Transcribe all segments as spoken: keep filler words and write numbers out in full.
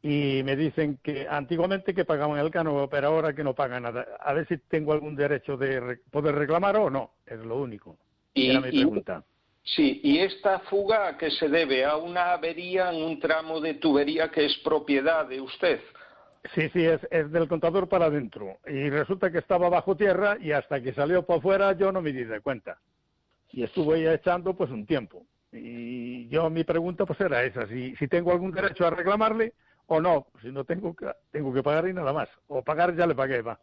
y me dicen que antiguamente que pagaban el canon, pero ahora que no pagan nada. A ver si tengo algún derecho de re poder reclamar o no, es lo único. Y, Era mi pregunta. Y, sí, ¿y esta fuga a qué se debe? ¿A una avería en un tramo de tubería que es propiedad de usted? Sí, sí, es, es del contador para adentro. Y resulta que estaba bajo tierra y hasta que salió para afuera yo no me di de cuenta. Y estuve ya echando pues un tiempo. Y yo mi pregunta pues era esa, si, si tengo algún derecho a reclamarle o no. Si no tengo que, tengo que pagar y nada más. O pagar ya le pagué, va.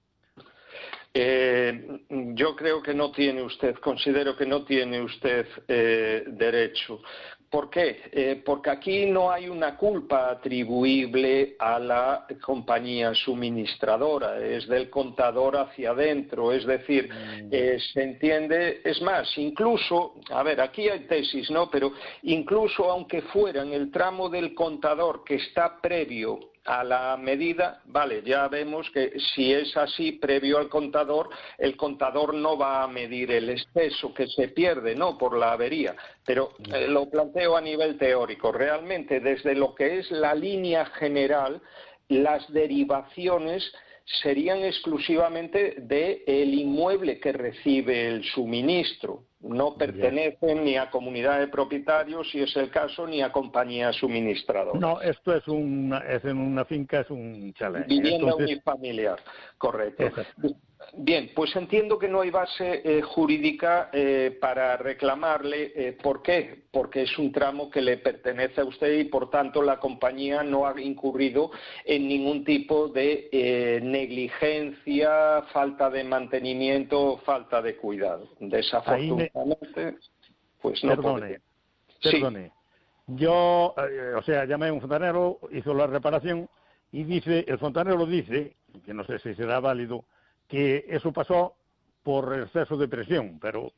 Eh, yo creo que no tiene usted, considero que no tiene usted eh, derecho. ¿Por qué? Eh, porque aquí no hay una culpa atribuible a la compañía suministradora, es del contador hacia adentro, es decir, eh, se entiende, es más, incluso, a ver, aquí hay tesis, ¿no? Pero incluso aunque fuera en el tramo del contador que está previo a la medida, vale, ya vemos que si es así, previo al contador, el contador no va a medir el exceso que se pierde, ¿no?, por la avería, pero eh, lo planteo a nivel teórico. Realmente, desde lo que es la línea general, las derivaciones serían exclusivamente del inmueble que recibe el suministro. No pertenecen ni a comunidad de propietarios, si es el caso, ni a compañía suministradora. No, esto es, un, es en una finca, es un chalet. Vivienda Entonces, unifamiliar, correcto. Exacto. Bien, pues entiendo que no hay base eh, jurídica eh, para reclamarle. Eh, ¿Por qué? Porque es un tramo que le pertenece a usted y, por tanto, la compañía no ha incurrido en ningún tipo de eh, negligencia, falta de mantenimiento, falta de cuidado. Desafortunadamente, me... pues no Perdone, puede. perdone. Sí. Yo, eh, o sea, llamé a un fontanero, hizo la reparación y dice, el fontanero dice, que no sé si será válido, que eso pasó por exceso de presión, pero,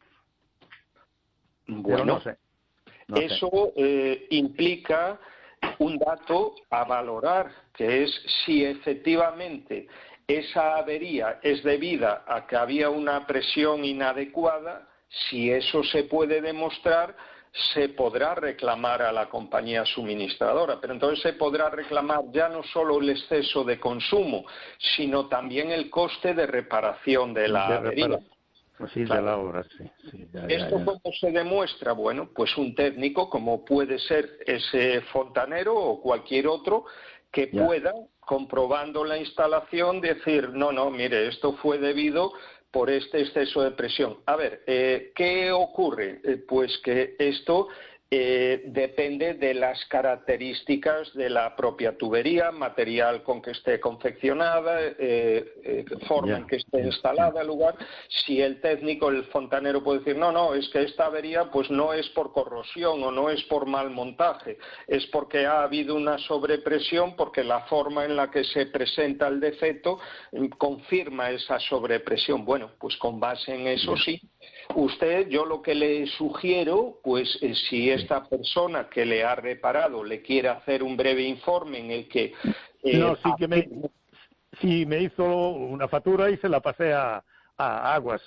bueno, pero no sé. No eso sé. Eh, implica un dato a valorar, que es si efectivamente esa avería es debida a que había una presión inadecuada. Si eso se puede demostrar, se podrá reclamar a la compañía suministradora, pero entonces se podrá reclamar ya no solo el exceso de consumo, sino también el coste de reparación de la de avería. Pues sí, claro. de la obra, sí. sí ya, ¿Esto ya, ya. cómo se demuestra? Bueno, pues un técnico, como puede ser ese fontanero o cualquier otro, que ya. pueda, comprobando la instalación, decir, no, no, mire, esto fue debido por este exceso de presión. A ver, eh, ¿qué ocurre? Eh, pues que esto eh, depende de las características de la propia tubería, material con que esté confeccionada, eh, eh, forma ya, en que esté ya, instalada ya. el lugar. Si el técnico, el fontanero puede decir, no, no, es que esta avería pues no es por corrosión o no es por mal montaje, es porque ha habido una sobrepresión, porque la forma en la que se presenta el defecto eh, confirma esa sobrepresión. Bueno, pues con base en eso ya. sí. Usted, yo lo que le sugiero, pues eh, si esta persona que le ha reparado le quiere hacer un breve informe en el que... Eh, no, sí que me, sí me hizo una factura y se la pasé a, a Aguas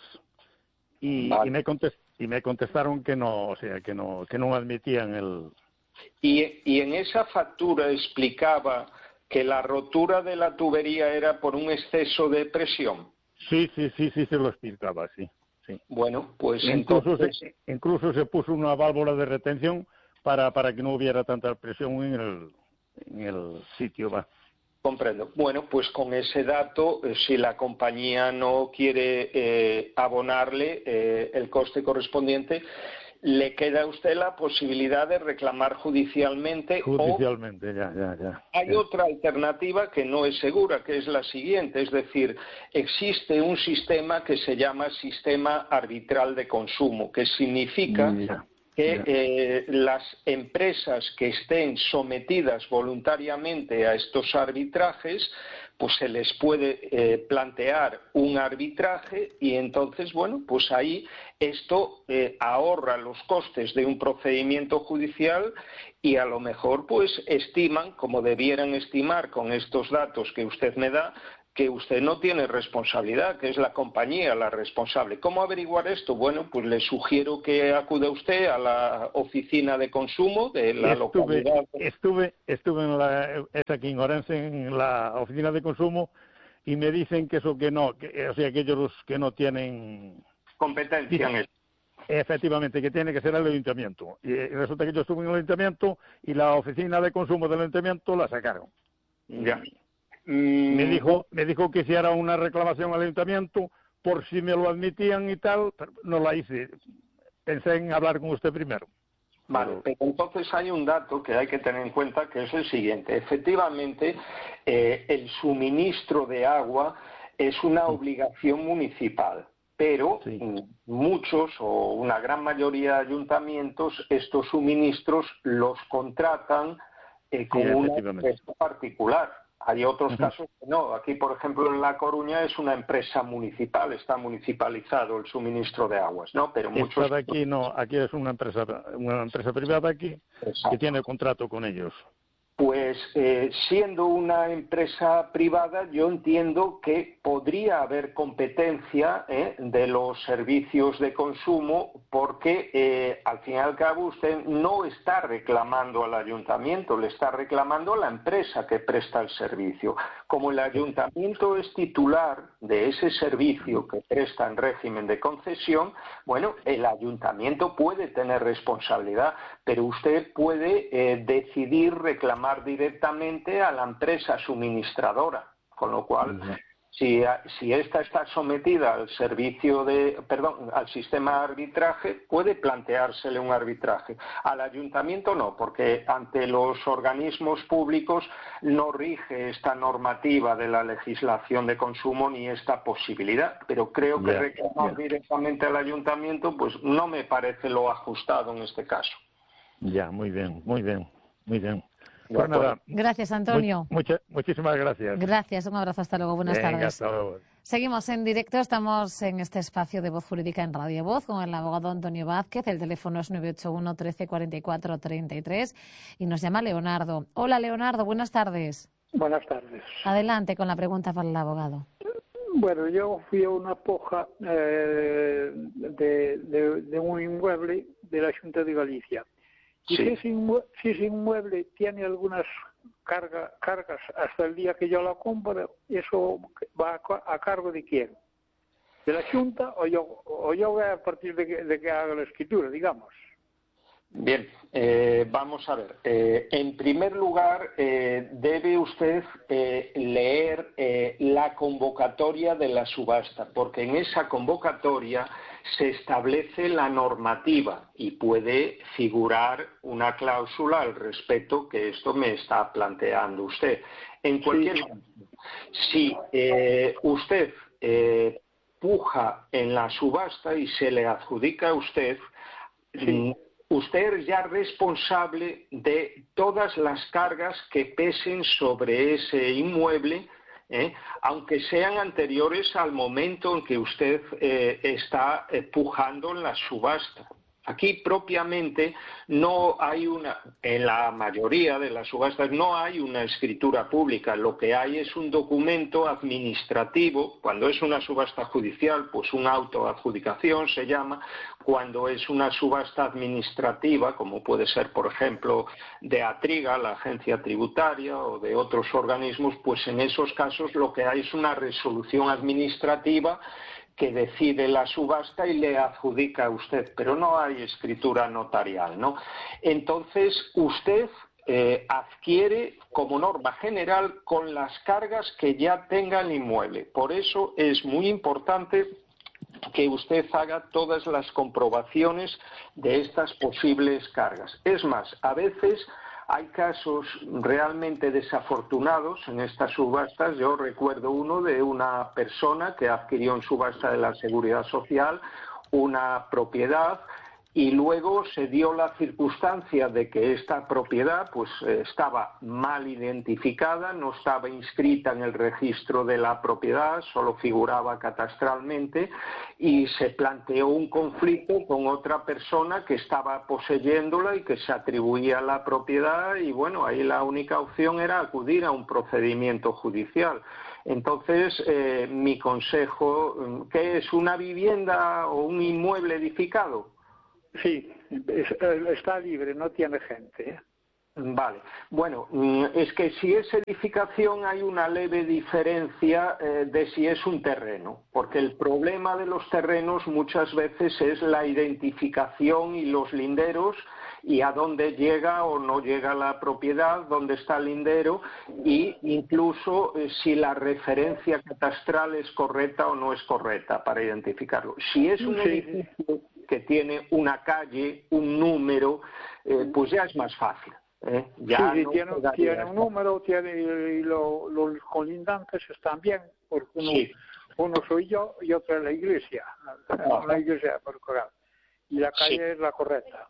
y, vale. y, me contest, y me contestaron que no, o sea, que no, que no admitían el... Y, y en esa factura explicaba que la rotura de la tubería era por un exceso de presión. Sí, sí, sí, sí, se lo explicaba, sí. Sí. Bueno, pues incluso entonces... Se, incluso se puso una válvula de retención para, para que no hubiera tanta presión en el, en el sitio. Va. Comprendo. Bueno, pues con ese dato, eh, si la compañía no quiere eh, abonarle eh, el coste correspondiente, le queda a usted la posibilidad de reclamar judicialmente. Judicialmente, o ya, ya, ya. Hay ya. otra alternativa que no es segura, que es la siguiente, es decir, existe un sistema que se llama sistema arbitral de consumo, que significa ya, que ya. eh, las empresas que estén sometidas voluntariamente a estos arbitrajes, pues se les puede eh, plantear un arbitraje y entonces, bueno, pues ahí esto eh, ahorra los costes de un procedimiento judicial y a lo mejor pues estiman, como debieran estimar con estos datos que usted me da, que usted no tiene responsabilidad, que es la compañía la responsable. ¿Cómo averiguar esto? Bueno, pues le sugiero que acude usted a la oficina de consumo de la estuve, localidad. Estuve, estuve en la, es aquí en Orense, en la oficina de consumo, y me dicen que eso que no, que, o sea, que ellos que no tienen competencia en eso. Efectivamente, que tiene que ser el ayuntamiento. Y resulta que yo estuve en el ayuntamiento y la oficina de consumo del ayuntamiento la sacaron. Ya. Mm. Me dijo, me dijo que hiciera una reclamación al ayuntamiento por si me lo admitían y tal, pero no la hice. Pensé en hablar con usted primero. Vale, pero entonces hay un dato que hay que tener en cuenta, que es el siguiente. Efectivamente, eh, el suministro de agua es una obligación municipal, pero sí. muchos o una gran mayoría de ayuntamientos estos suministros los contratan eh, con sí, una empresa particular. Hay otros uh-huh. casos que no. Aquí, por ejemplo, en La Coruña es una empresa municipal, está municipalizado el suministro de aguas, ¿no? Pero muchos... Esta de aquí no, aquí es una empresa, una empresa privada aquí. Exacto. Que tiene contrato con ellos. Pues eh, siendo una empresa privada, yo entiendo que podría haber competencia eh, de los servicios de consumo porque eh, al fin y al cabo usted no está reclamando al ayuntamiento, le está reclamando a la empresa que presta el servicio. Como el ayuntamiento es titular de ese servicio que presta en régimen de concesión, bueno, el ayuntamiento puede tener responsabilidad, pero usted puede eh, decidir reclamar directamente a la empresa suministradora, con lo cual uh-huh. si, si esta está sometida al servicio de, perdón, al sistema de arbitraje, puede planteársele un arbitraje. Al ayuntamiento no, porque ante los organismos públicos no rige esta normativa de la legislación de consumo ni esta posibilidad, pero creo que yeah, reclamar yeah. directamente al ayuntamiento pues no me parece lo ajustado en este caso. Ya, yeah, muy bien, muy bien, muy bien. Pues nada, gracias, Antonio. Muy, mucha, muchísimas gracias. Gracias, un abrazo, hasta luego, buenas Venga, tardes. Hasta luego. Seguimos en directo, estamos en este espacio de Voz Jurídica en Radio Voz con el abogado Antonio Vázquez. El teléfono es nueve ocho uno, trece, cuarenta y cuatro, treinta y tres y nos llama Leonardo. Hola, Leonardo, buenas tardes. Buenas tardes. Adelante con la pregunta para el abogado. Bueno, yo fui a una puja eh, de, de, de un inmueble de la Xunta de Galicia. Y sí. si, ese inmueble, si ese inmueble tiene algunas carga, cargas hasta el día que yo la compro, ¿eso va a, a cargo de quién? ¿De la Xunta o yo, o yo voy a partir de que, de que haga la escritura, digamos? Bien, eh, vamos a ver. Eh, en primer lugar, eh, debe usted eh, leer eh, la convocatoria de la subasta, porque en esa convocatoria se establece la normativa y puede figurar una cláusula al respecto que esto me está planteando usted. En cualquier caso, sí. si eh, usted eh, puja en la subasta y se le adjudica a usted, sí. usted es ya responsable de todas las cargas que pesen sobre ese inmueble, ¿eh? aunque sean anteriores al momento en que usted eh, está eh, pujando en la subasta. Aquí propiamente no hay una, en la mayoría de las subastas no hay una escritura pública, lo que hay es un documento administrativo. Cuando es una subasta judicial, pues un auto de adjudicación se llama. Cuando es una subasta administrativa, como puede ser, por ejemplo, de Atriga, la agencia tributaria, o de otros organismos, pues en esos casos lo que hay es una resolución administrativa que decide la subasta y le adjudica a usted, pero no hay escritura notarial, ¿no? Entonces, usted eh, adquiere como norma general con las cargas que ya tenga el inmueble. Por eso es muy importante que usted haga todas las comprobaciones de estas posibles cargas. Es más, a veces hay casos realmente desafortunados en estas subastas. Yo recuerdo uno de una persona que adquirió en subasta de la Seguridad Social una propiedad y luego se dio la circunstancia de que esta propiedad pues estaba mal identificada, no estaba inscrita en el registro de la propiedad, solo figuraba catastralmente, y se planteó un conflicto con otra persona que estaba poseyéndola y que se atribuía la propiedad, y bueno, ahí la única opción era acudir a un procedimiento judicial. Entonces, eh, mi consejo, ¿qué es? ¿Una vivienda o un inmueble edificado? Sí, es, está libre, no tiene gente. ¿eh? Vale. Bueno, es que si es edificación hay una leve diferencia eh, de si es un terreno, porque el problema de los terrenos muchas veces es la identificación y los linderos y a dónde llega o no llega la propiedad, dónde está el lindero, y incluso eh, si la referencia catastral es correcta o no es correcta para identificarlo. Si es un sí, edificio que tiene una calle, un número, eh, pues ya es más fácil. ¿eh? Ya sí, sí no tiene, tiene un número, tiene, y lo, los colindantes están bien, porque uno, sí. uno soy yo y otro es la iglesia, Ajá. la iglesia por correr, y la calle Sí. es la correcta.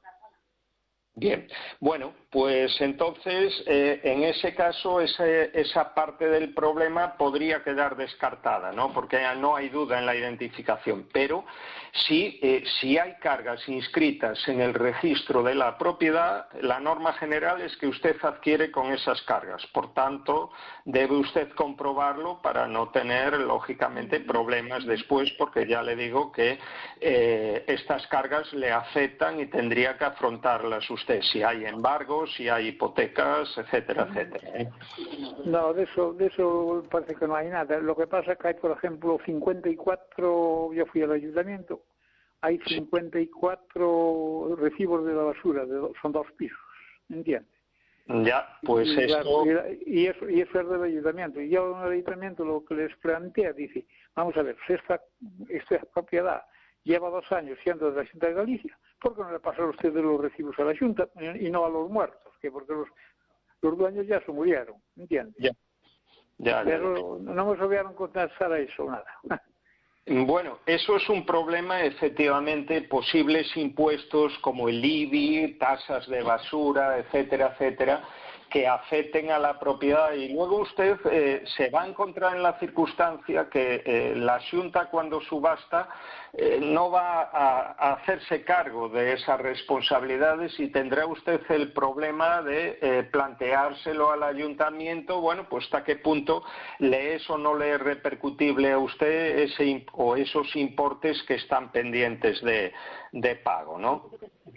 Bien, bueno, pues entonces eh, en ese caso ese, esa parte del problema podría quedar descartada, ¿no? Porque no hay duda en la identificación, pero sí, eh, si hay cargas inscritas en el registro de la propiedad, la norma general es que usted adquiere con esas cargas, por tanto debe usted comprobarlo para no tener lógicamente problemas después, porque ya le digo que eh, estas cargas le afectan y tendría que afrontarlas usted. Si hay embargos, si hay hipotecas, etcétera, etcétera. ¿eh? No, de eso, de eso parece que no hay nada. Lo que pasa es que hay, por ejemplo, cincuenta y cuatro, yo fui al ayuntamiento, hay cincuenta y cuatro recibos de la basura, de, son dos pisos, ¿entiendes? Ya, pues y, esto... y, eso, y eso es del ayuntamiento. Y yo en el ayuntamiento lo que les plantea, dice, vamos a ver, si esta, esta propiedad lleva dos años siendo de la Junta de Galicia, ¿por qué no le pasan ustedes los recibos a la Junta y no a los muertos? Que porque los, los dueños ya se murieron, ¿entiendes? Ya, ya, ya, Pero ya. no me sabían contestar a eso, nada. Bueno, eso es un problema, efectivamente, posibles impuestos como el I B I, tasas de basura, etcétera, etcétera, que afecten a la propiedad, y luego usted eh, se va a encontrar en la circunstancia que eh, la Xunta, cuando subasta, eh, no va a, a hacerse cargo de esas responsabilidades y tendrá usted el problema de eh, planteárselo al ayuntamiento, bueno, pues hasta qué punto le es o no le es repercutible a usted ese o esos importes que están pendientes de, de pago, ¿no?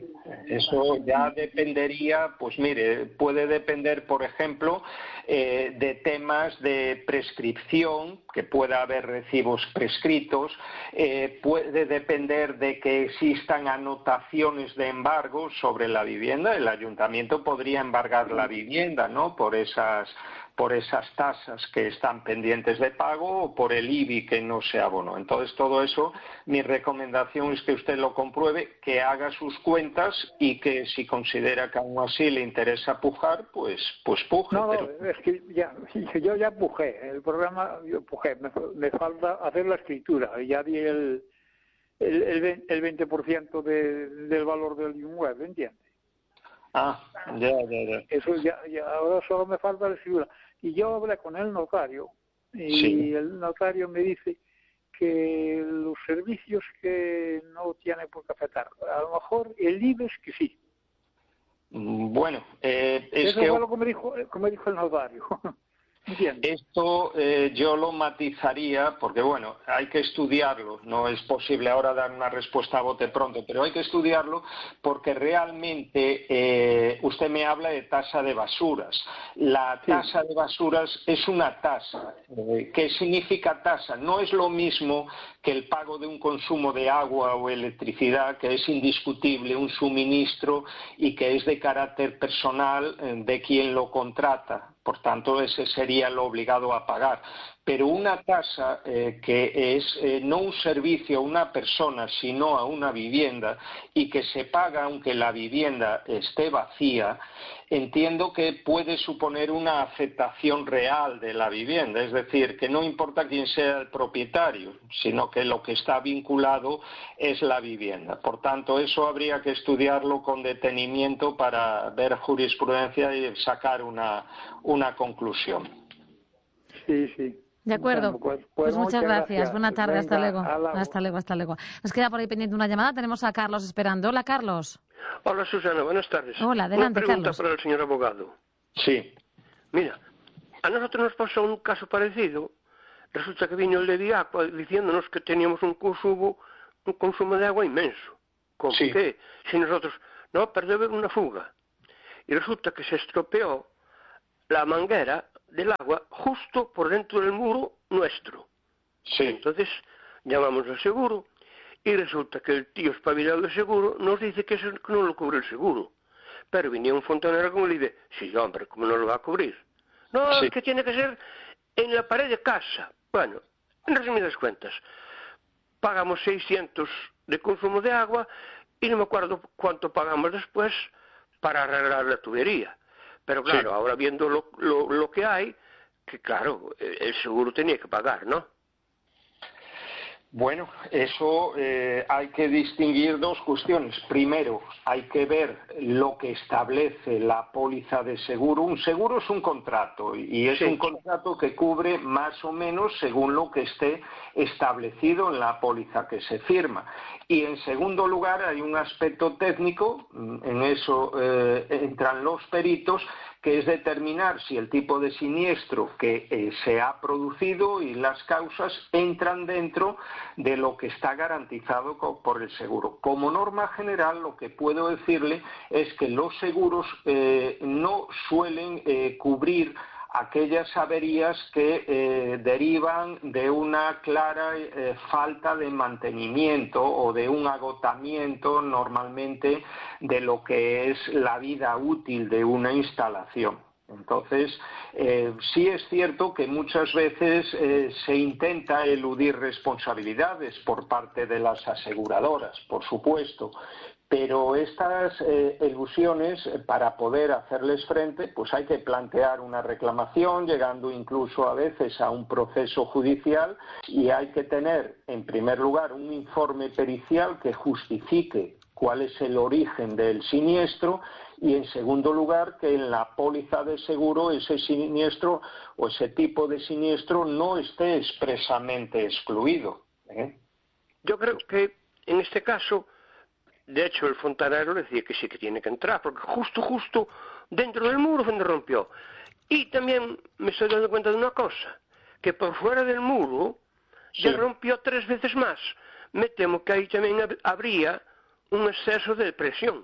Eso ya dependería, pues mire, puede depender, por ejemplo, eh, de temas de prescripción, que pueda haber recibos prescritos, eh, puede depender de que existan anotaciones de embargo sobre la vivienda. El ayuntamiento podría embargar la vivienda, ¿no?, por esas por esas tasas que están pendientes de pago o por el I B I que no se abonó. Entonces, todo eso, mi recomendación es que usted lo compruebe, que haga sus cuentas y que si considera que aún así le interesa pujar, pues pues puje. No, no, pero... es que ya, yo ya pujé, el programa yo pujé, me, me falta hacer la escritura, ya di el, el, el veinte por ciento de, del valor del inmueble, ¿entiendes? Ah, ya, ya, ya. Eso ya, ya, ahora solo me falta la escritura. Y yo hablé con el notario y Sí. el notario me dice que los servicios que no tiene por qué afectar, a lo mejor el I B E S que sí. Bueno, eh, es Eso que... fue lo que me dijo, que me dijo el notario. ¿Entiendes? Esto eh, yo lo matizaría porque, bueno, hay que estudiarlo. No es posible ahora dar una respuesta a bote pronto, pero hay que estudiarlo porque realmente eh, usted me habla de tasa de basuras. La tasa sí. de basuras es una tasa. Eh, ¿Qué significa tasa? No es lo mismo que el pago de un consumo de agua o electricidad, que es indiscutible, un suministro y que es de carácter personal eh, de quien lo contrata. Por tanto, ese sería lo obligado a pagar. pero una casa eh, que es eh, no un servicio a una persona, sino a una vivienda, y que se paga aunque la vivienda esté vacía, entiendo que puede suponer una aceptación real de la vivienda, es decir, que no importa quién sea el propietario, sino que lo que está vinculado es la vivienda. Por tanto, eso habría que estudiarlo con detenimiento para ver jurisprudencia y sacar una, una conclusión. Sí, sí. De acuerdo. Bueno, pues, Pues, pues muchas, muchas gracias. gracias. Buena tarde. Venga, hasta luego. a la- Hasta luego, hasta luego. Nos queda por ahí pendiente una llamada. Tenemos a Carlos esperando. Hola, Carlos. Hola, Susana, buenas tardes. Hola, adelante, Una pregunta Carlos. para el señor abogado. Sí. Mira, a nosotros nos pasó un caso parecido. Resulta que vino el de Diagua diciéndonos que teníamos un consumo, un consumo de agua inmenso. ¿Cómo Sí. que? Si nosotros, no, perdón, una fuga. Y resulta que se estropeó la manguera del agua justo por dentro del muro nuestro. Sí. Entonces llamamos al seguro y resulta que el tío espabilado del seguro nos dice que eso no lo cubre el seguro. Pero venía un fontanero como le dice, sí, hombre, ¿cómo no lo va a cubrir? No, Sí. es que tiene que ser en la pared de casa. Bueno, en resumidas cuentas, pagamos seiscientos de consumo de agua y no me acuerdo cuánto pagamos después para arreglar la tubería. Pero claro, Sí. ahora viendo lo, lo, lo que hay, que claro, el seguro tenía que pagar, ¿no? Bueno, eso eh, hay que distinguir dos cuestiones. Primero, hay que ver lo que establece la póliza de seguro. Un seguro es un contrato y es Sí. un contrato que cubre más o menos según lo que esté establecido en la póliza que se firma. Y en segundo lugar, hay un aspecto técnico, en eso eh, entran los peritos, que es determinar si el tipo de siniestro que eh, se ha producido y las causas entran dentro de lo que está garantizado por el seguro. Como norma general, lo que puedo decirle es que los seguros eh, no suelen eh, cubrir aquellas averías que eh, derivan de una clara eh, falta de mantenimiento o de un agotamiento normalmente de lo que es la vida útil de una instalación. Entonces, eh, sí es cierto que muchas veces eh, se intenta eludir responsabilidades por parte de las aseguradoras, por supuesto, pero estas eh, elusiones, para poder hacerles frente, pues hay que plantear una reclamación, llegando incluso a veces a un proceso judicial, y hay que tener, en primer lugar, un informe pericial que justifique cuál es el origen del siniestro, y en segundo lugar que en la póliza de seguro ese siniestro o ese tipo de siniestro no esté expresamente excluido, ¿eh? Yo creo que en este caso, de hecho el fontanero decía que sí que tiene que entrar, porque justo, justo dentro del muro donde rompió. Y también me estoy dando cuenta de una cosa, que por fuera del muro Sí. ya rompió tres veces más. Me temo que ahí también hab- habría un exceso de presión.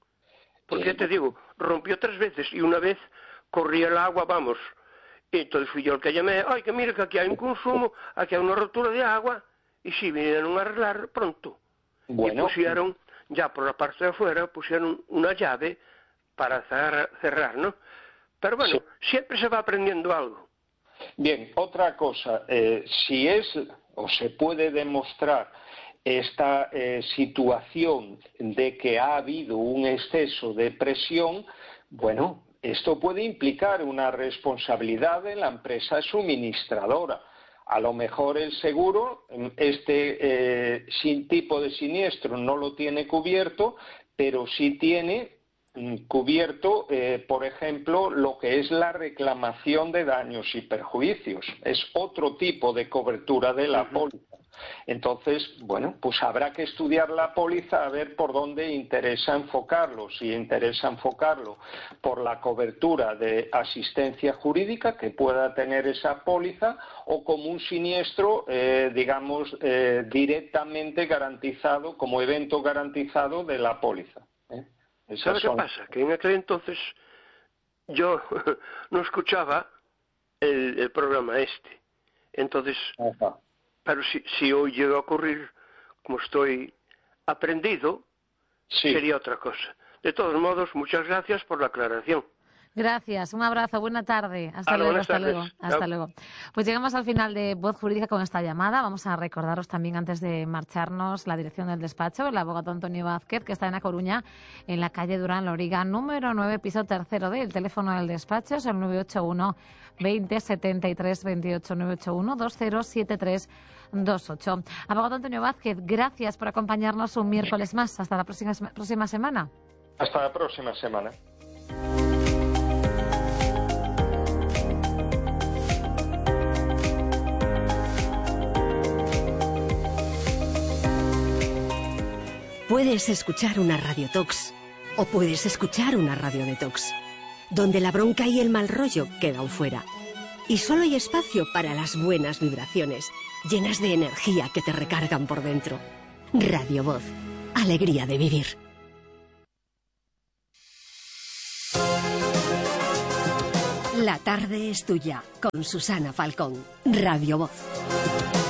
Porque ya te digo, rompió tres veces y una vez corría el agua, vamos. Y entonces fui yo el que llamé, ay, que mire que aquí hay un consumo, aquí hay una rotura de agua, y sí, vinieron a arreglar pronto. Bueno, Y pusieron, ya por la parte de afuera, pusieron una llave para cerrar, cerrar, ¿no? Pero bueno, Sí. siempre se va aprendiendo algo. Bien, otra cosa, eh, si es o se puede demostrar esta eh, situación de que ha habido un exceso de presión, bueno, esto puede implicar una responsabilidad de la empresa suministradora. A lo mejor el seguro, este eh, sin tipo de siniestro no lo tiene cubierto, pero sí tiene cubierto, eh, por ejemplo, lo que es la reclamación de daños y perjuicios. Es otro tipo de cobertura de la póliza. Entonces, bueno, pues habrá que estudiar la póliza a ver por dónde interesa enfocarlo. Si interesa enfocarlo por la cobertura de asistencia jurídica que pueda tener esa póliza o como un siniestro, eh, digamos, eh, directamente garantizado, como evento garantizado de la póliza, ¿eh? ¿Sabe qué pasa? Que en aquel entonces yo no escuchaba el, el programa este. Entonces, Ajá. pero si, si hoy llega a ocurrir, como estoy aprendido, Sí. sería otra cosa. De todos modos, muchas gracias por la aclaración. Gracias, un abrazo, buena tarde. Hasta Hola, luego, buenas hasta tardes. luego, hasta Chao. luego. Pues llegamos al final de Voz Jurídica con esta llamada. Vamos a recordaros también, antes de marcharnos, la dirección del despacho, el abogado Antonio Vázquez, que está en A Coruña, en la calle Durán Loriga, número nueve, piso tercero D. El teléfono del despacho es el nueve ocho uno, veinte, setenta y tres, veintiocho, nueve ocho uno, dos cero siete tres dos ocho. Abogado Antonio Vázquez, gracias por acompañarnos un miércoles más. Hasta la próxima, próxima semana. Hasta la próxima semana. Puedes escuchar una Radio Tox o puedes escuchar una Radio Detox, donde la bronca y el mal rollo quedan fuera. Y solo hay espacio para las buenas vibraciones, llenas de energía que te recargan por dentro. Radio Voz, alegría de vivir. La tarde es tuya, con Susana Falcón. Radio Voz.